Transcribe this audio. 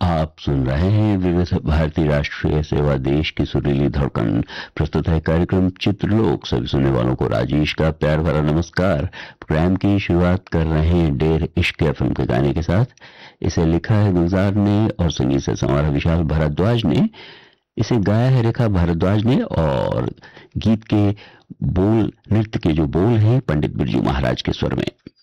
आप सुन रहे हैं विविध भारती राष्ट्रीय सेवा देश की सुरीली धड़कन। प्रस्तुत है कार्यक्रम चित्रलोक। सभी सुनने वालों को राजेश का प्यार भरा नमस्कार। प्रोग्राम की शुरुआत कर रहे हैं डेर इश्क फिल्म के गाने के साथ। इसे लिखा है गुलजार ने और संगीत से संवारा विशाल भारद्वाज ने। इसे गाया है रेखा भारद्वाज ने और गीत के बोल, नृत्य के जो बोल हैं पंडित बिरजू महाराज के स्वर में।